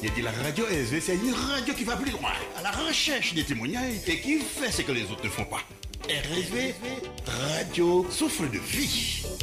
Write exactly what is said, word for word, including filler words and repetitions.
J'ai dit la radio S V, c'est une radio qui va plus loin, à la recherche des témoignages et qui fait ce que les autres ne font pas. R S V, radio souffle de vie.